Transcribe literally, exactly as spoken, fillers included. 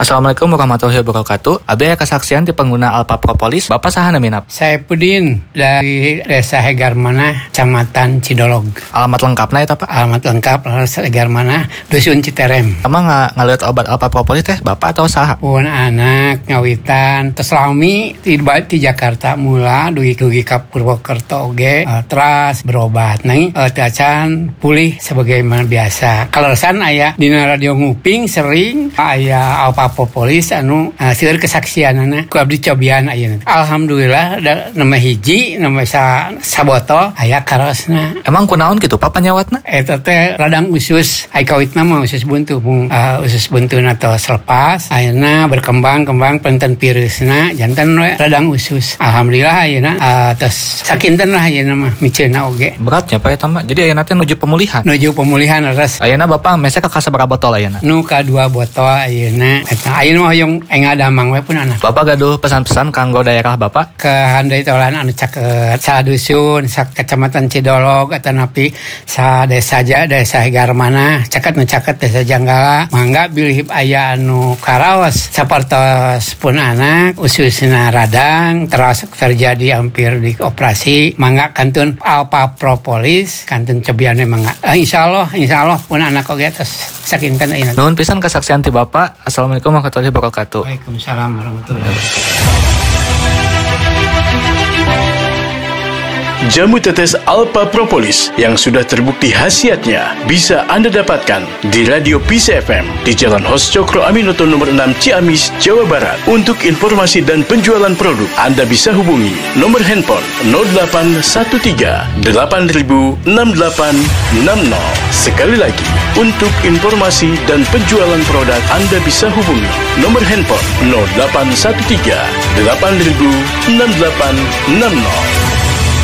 Assalamualaikum warahmatullahi wabarakatuh. Abi aya kesaksian di pengguna Alpha Propolis. Bapak saha naminap? Saya Pudin dari Desa Hegarmana, Kecamatan Cidolog. Alamat lengkapna eta Pak? Alamat lengkap Desa Hegarmana, Dusun Citerem. Emang nga ngaliat obat Alpha Propolis teh Bapak atau saha? Pun anak ngawitan tes lami di, di Jakarta mula dugi-dugi ka Purwokerto oge uh, teras berobat. Nah, uh, tacan pulih sebagaimana biasa. Kaleresan aya dina radio nguping sering aya Alpha Propolis anu uh, seueur kesaksianana ku abdi cobian ayeuna. Alhamdulillah da nama hiji nama sa sabotol aya karosna. Emang kunaon kitu Pak panyawatna? Eta teh radang usus ai kawitna mah usus buntu mung uh, usus buntuna tos lepas ayeuna berkembang-kembang penten virusna janten we radang usus. Alhamdulillah ayeuna uh, tos sakinten lah ayeuna mah miceuna oge. Beratnya Pak eta mah. Jadi ayeuna teh nuju pemulihan. Nuju pemulihan res. Ayeuna Bapak mese ka sabaraha botol ayeuna? Nu ka dua botol ayeuna. Eta ayeuna mah hoyong enga damang we pun anak. Bapak gaduh pesan-pesan kanggo daerah Bapak? Ke handai tolan anu caket sa dusun, sa kecamatan Cidolog atau napi sa desa aja desa Hegarmana, caket nu caket desa Janggala. Mangga bilih aya anu karaos sapertos pun anak ususna radang terus terjadi hampir di operasi. Mangga kantun Alpha Propolis, kantun cobiane mangga. Eh, insyaallah insyaallah pun anak oge tos sakinten ayeuna. Nuhun pisan kesaksian ti Bapak. Assalamualaikum warahmatullahi wabarakatuh. Waalaikumsalam warahmatullahi wabarakatuh. Jamu tetes Alpha Propolis yang sudah terbukti khasiatnya bisa Anda dapatkan di Radio Peace F M di Jalan Hos Cokro Aminoto nomor enam Ciamis, Jawa Barat. Untuk informasi dan penjualan produk, Anda bisa hubungi nomor handphone nol delapan satu tiga delapan nol enam delapan enam nol. Sekali lagi, untuk informasi dan penjualan produk, Anda bisa hubungi nomor handphone nol delapan satu tiga delapan nol enam delapan enam nol.